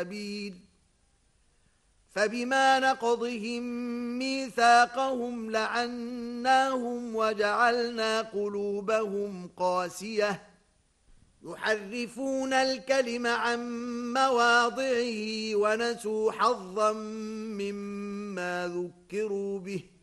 سبيل فبما نقضهم ميثاقهم لعناهم وجعلنا قلوبهم قاسية يحرفون الكلم عن مواضعه ونسوا حظا مما ذكروا به